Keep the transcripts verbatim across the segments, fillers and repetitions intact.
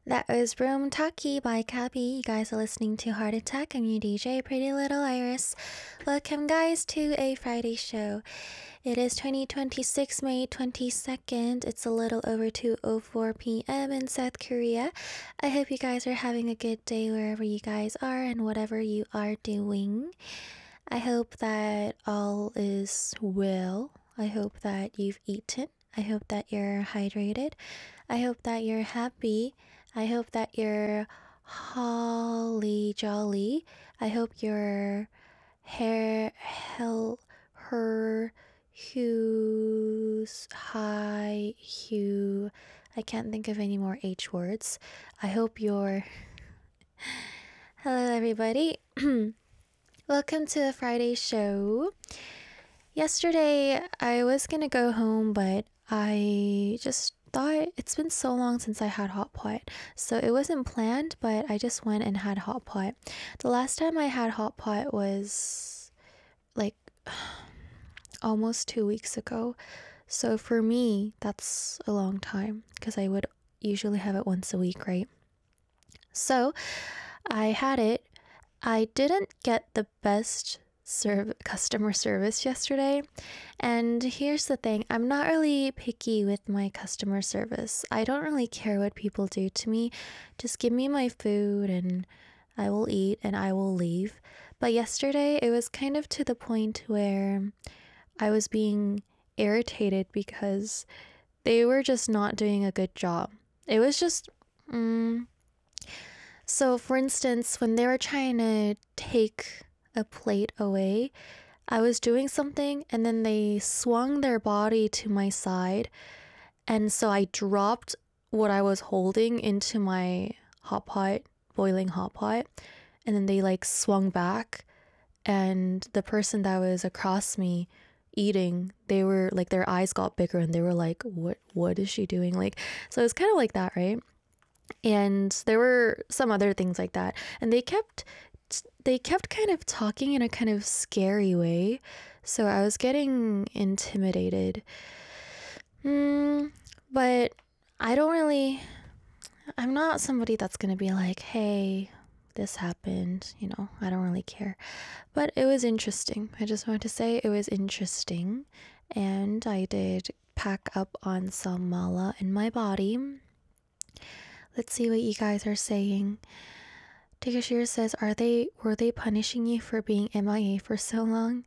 That was Broom Taki by Cabby. You guys are listening to Heart Attack. I'm your D J, Pretty Little Iris. Welcome, guys, to a Friday show. It is twenty twenty-six, May twenty-second. It's a little over two oh four p.m. in South Korea. I hope you guys are having a good day wherever you guys are and whatever you are doing. I hope that all is well. I hope that you've eaten. I hope that you're hydrated. I hope that you're happy. I hope that you're holly jolly. I hope your hair, hell, her, hues, high, hue. I can't think of any more H words. I hope you're... Hello, everybody. Welcome to the Friday show. Yesterday, I was gonna go home, but I just thought it's been so long since I had hot pot, so it wasn't planned, but I just went and had hot pot. The last time I had hot pot was like almost two weeks ago, so for me that's a long time because I would usually have it once a week, right? So I had it. I didn't get the best serve customer service yesterday, and here's the thing, I'm not really picky with my customer service. I don't really care what people do to me. Just give me my food and I will eat and I will leave. But yesterday it was kind of to the point where I was being irritated because they were just not doing a good job. It was just mm, so for instance, when they were trying to take a plate away, I was doing something and then they swung their body to my side, and so I dropped what I was holding into my hot pot, boiling hot pot, and then they like swung back, and the person that was across me eating, they were like, their eyes got bigger and they were like, what what is she doing? Like, so it's kind of like that, right? And there were some other things like that, and they kept they kept kind of talking in a kind of scary way, so I was getting intimidated. Mm, but I don't really, I'm not somebody that's gonna be like, hey, this happened, you know, I don't really care. But it was interesting. I just want to say it was interesting, and I did pack up on some mala in my body. Let's see what you guys are saying. Takashir says, "Are they were they punishing you for being M I A for so long?"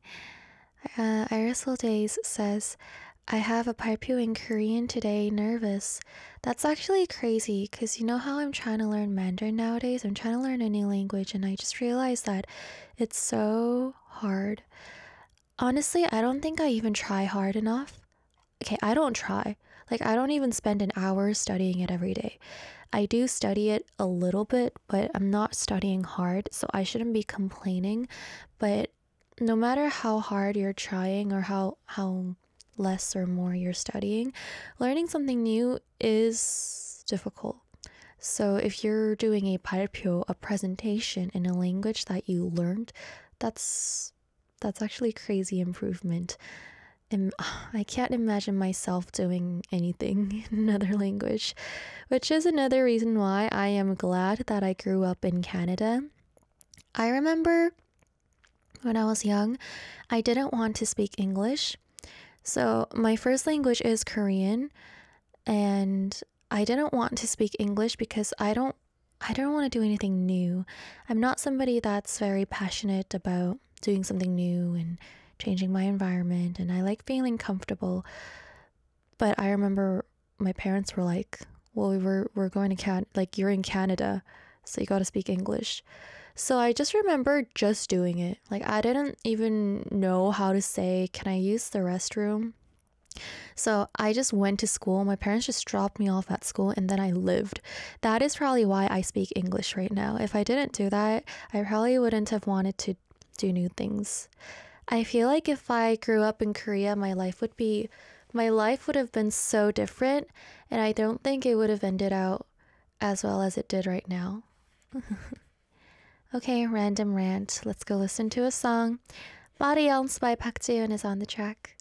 Uh, Irisol Days says, "I have a Paipu in Korean today. Nervous." That's actually crazy because you know how I'm trying to learn Mandarin nowadays. I'm trying to learn a new language, and I just realized that it's so hard. Honestly, I don't think I even try hard enough. Okay, I don't try. Like, I don't even spend an hour studying it every day. I do study it a little bit, but I'm not studying hard, so I shouldn't be complaining. But no matter how hard you're trying or how how less or more you're studying, learning something new is difficult. So if you're doing a 발표, a presentation in a language that you learned, that's that's actually crazy improvement. And I can't imagine myself doing anything in another language, which is another reason why I am glad that I grew up in Canada. I remember when I was young, I didn't want to speak English. So my first language is Korean, and I didn't want to speak English because I don't I don't want to do anything new. I'm not somebody that's very passionate about doing something new and changing my environment, and I like feeling comfortable. But I remember my parents were like, well, we were we're going to Can like you're in Canada, so you got to speak English. So I just remember just doing it. Like, I didn't even know how to say, can I use the restroom? So I just went to school. My parents just dropped me off at school, and then I lived. That is probably why I speak English right now. If I didn't do that, I probably wouldn't have wanted to do new things. I feel like if I grew up in Korea, my life would be, my life would have been so different, and I don't think it would have ended out as well as it did right now. Okay, random rant. Let's go listen to a song. Body Elms by Park Ji-yoon is on the track.